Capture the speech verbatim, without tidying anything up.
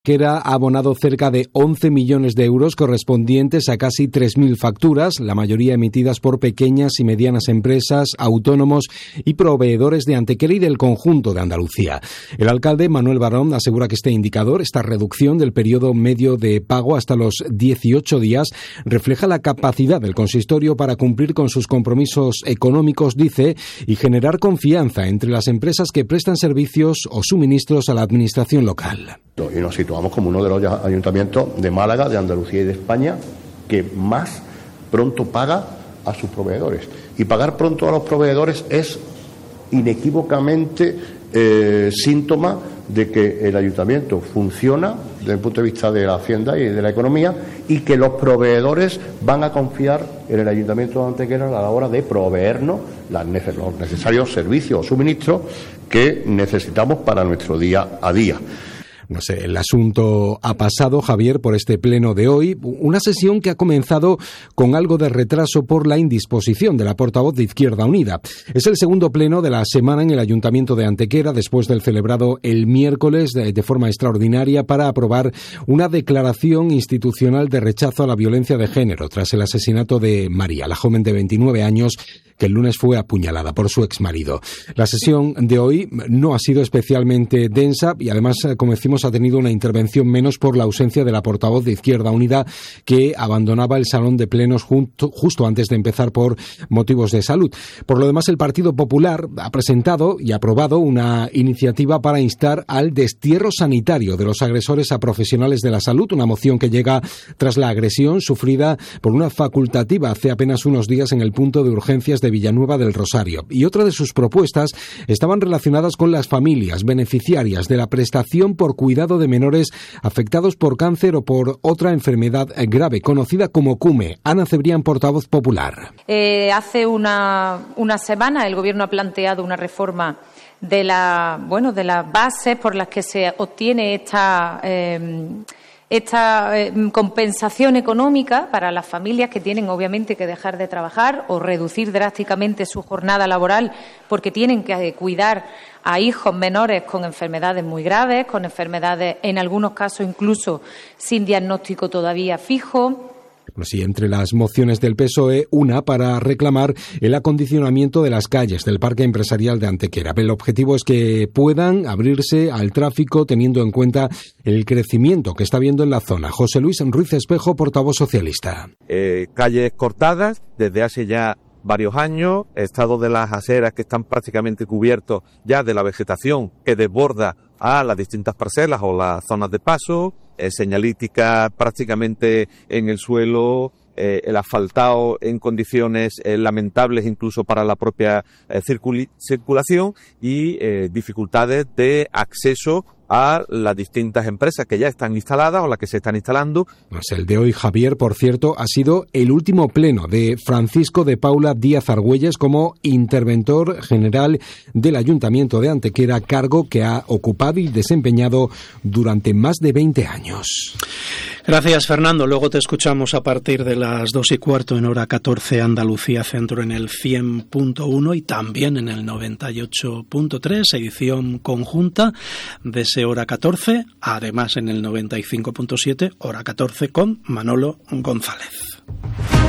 Antequera ha abonado cerca de once millones de euros correspondientes a casi tres mil facturas, la mayoría emitidas por pequeñas y medianas empresas, autónomos y proveedores de Antequera y del conjunto de Andalucía. El alcalde Manuel Barón asegura que este indicador, esta reducción del periodo medio de pago hasta los dieciocho días, refleja la capacidad del consistorio para cumplir con sus compromisos económicos, dice, y generar confianza entre las empresas que prestan servicios o suministros a la administración local. Y nos situamos como uno de los ayuntamientos de Málaga, de Andalucía y de España que más pronto paga a sus proveedores. Y pagar pronto a los proveedores es inequívocamente eh, síntoma de que el ayuntamiento funciona desde el punto de vista de la hacienda y de la economía, y que los proveedores van a confiar en el ayuntamiento de Antequera a la hora de proveernos los necesarios servicios o suministros que necesitamos para nuestro día a día. No sé, el asunto ha pasado, Javier, por este pleno de hoy, una sesión que ha comenzado con algo de retraso por la indisposición de la portavoz de Izquierda Unida. Es el segundo pleno de la semana en el Ayuntamiento de Antequera, después del celebrado el miércoles de, de forma extraordinaria para aprobar una declaración institucional de rechazo a la violencia de género tras el asesinato de María, la joven de veintinueve años, que el lunes fue apuñalada por su exmarido. La sesión de hoy no ha sido especialmente densa y además, como decimos, ha tenido una intervención menos por la ausencia de la portavoz de Izquierda Unida, que abandonaba el salón de plenos junto, justo antes de empezar por motivos de salud. Por lo demás, el Partido Popular ha presentado y aprobado una iniciativa para instar al destierro sanitario de los agresores a profesionales de la salud, una moción que llega tras la agresión sufrida por una facultativa hace apenas unos días en el punto de urgencias de Villanueva del Rosario. Y otra de sus propuestas estaban relacionadas con las familias beneficiarias de la prestación por cuidado de menores afectados por cáncer o por otra enfermedad grave, conocida como CUME. Ana Cebrián, portavoz popular. Eh, hace una, una semana el Gobierno ha planteado una reforma de la, bueno, de las bases por las que se obtiene esta eh, esta eh, compensación económica para las familias que tienen obviamente que dejar de trabajar o reducir drásticamente su jornada laboral porque tienen que cuidar a hijos menores con enfermedades muy graves, con enfermedades en algunos casos incluso sin diagnóstico todavía fijo. Bueno, sí, entre las mociones del P S O E, una para reclamar el acondicionamiento de las calles del Parque Empresarial de Antequera. El objetivo es que puedan abrirse al tráfico teniendo en cuenta el crecimiento que está habiendo en la zona. José Luis Ruiz Espejo, portavoz socialista. Eh, calles cortadas desde hace ya varios años, estado de las aceras que están prácticamente cubiertos ya de la vegetación que desborda a las distintas parcelas o las zonas de paso, eh, señalítica prácticamente en el suelo, eh, el asfaltado en condiciones eh, lamentables incluso para la propia eh, circul- circulación y eh, dificultades de acceso a las distintas empresas que ya están instaladas o las que se están instalando. Pues el de hoy, Javier, por cierto, ha sido el último pleno de Francisco de Paula Díaz Argüelles como interventor general del Ayuntamiento de Antequera, cargo que ha ocupado y desempeñado durante más de veinte años. Gracias, Fernando. Luego te escuchamos a partir de las dos y cuarto en hora catorce Andalucía Centro en el cien punto uno y también en el noventa y ocho punto tres, edición conjunta de ese hora catorce, además en el noventa y cinco punto siete, hora catorce con Manolo González.